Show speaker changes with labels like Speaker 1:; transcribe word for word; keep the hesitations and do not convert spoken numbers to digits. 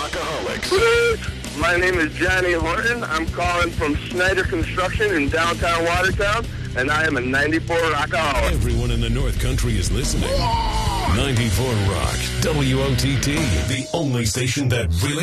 Speaker 1: Rockaholics.
Speaker 2: My name is Johnny Horton. I'm calling from Snyder Construction in downtown Watertown, and I am a ninety-four Rockaholic.
Speaker 1: Everyone in the North Country is listening. ninety-four Rock, W O T T, the only station that really